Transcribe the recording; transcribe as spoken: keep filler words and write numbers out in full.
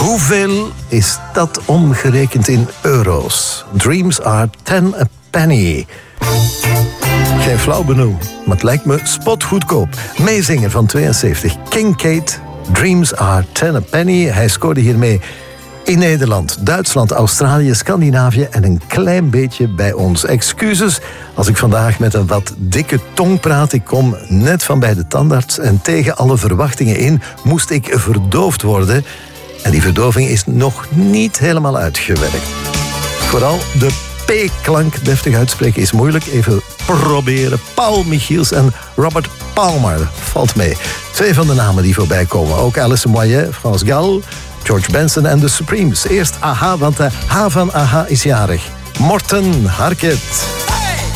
Hoeveel is dat omgerekend in euro's? Dreams are ten a penny. Geen flauw benul, maar het lijkt me spotgoedkoop. Meezinger van tweeënzeventig, King Kate, Dreams are ten a penny. Hij scoorde hiermee in Nederland, Duitsland, Australië, Scandinavië en een klein beetje bij ons. Excuses als ik vandaag met een wat dikke tong praat. Ik kom net van bij de tandarts en tegen alle verwachtingen in moest ik verdoofd worden. En die verdoving is nog niet helemaal uitgewerkt. Vooral de P-klank deftig uitspreken is moeilijk. Even proberen. Paul Michiels en Robert Palmer. Valt mee. Twee van de namen die voorbij komen. Ook Alice Moyet, Frans Gal, George Benson en The Supremes. Eerst A H, want de H van A H is jarig. Morten Harket.